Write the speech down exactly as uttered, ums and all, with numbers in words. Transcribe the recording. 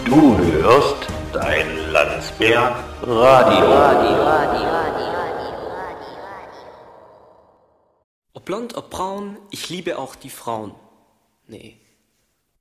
Du hörst dein Landsberg Radio. Radio, Radio, Radio. Ob blond, ob braun, ich liebe auch die Frauen. Nee,